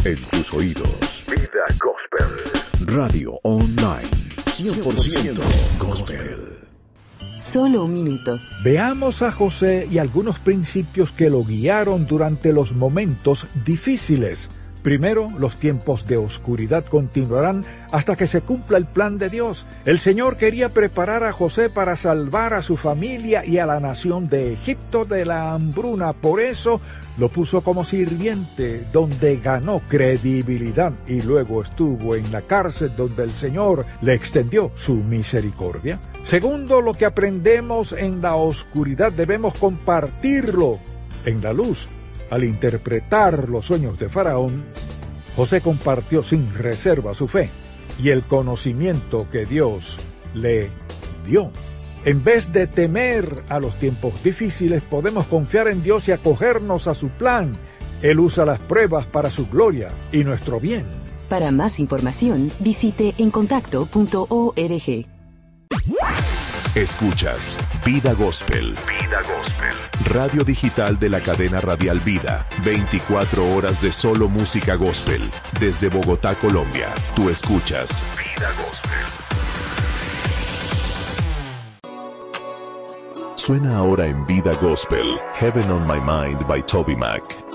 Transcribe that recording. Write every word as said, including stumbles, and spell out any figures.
en tus oídos. Vida Gospel. Radio online. cien por ciento Gospel. Solo un minuto. Veamos a José y algunos principios que lo guiaron durante los momentos difíciles. Primero, los tiempos de oscuridad continuarán hasta que se cumpla el plan de Dios. El Señor quería preparar a José para salvar a su familia y a la nación de Egipto de la hambruna. Por eso lo puso como sirviente, donde ganó credibilidad, y luego estuvo en la cárcel, donde el Señor le extendió su misericordia. Segundo, lo que aprendemos en la oscuridad debemos compartirlo en la luz. Al interpretar los sueños de Faraón, José compartió sin reserva su fe y el conocimiento que Dios le dio. En vez de temer a los tiempos difíciles, podemos confiar en Dios y acogernos a su plan. Él usa las pruebas para su gloria y nuestro bien. Para más información, visite encontacto punto org. Escuchas Vida Gospel. Vida Gospel. Radio digital de la cadena radial Vida. veinticuatro horas de solo música gospel. Desde Bogotá, Colombia. Tú escuchas Vida Gospel. Suena ahora en Vida Gospel, Heaven on My Mind by Toby Mac.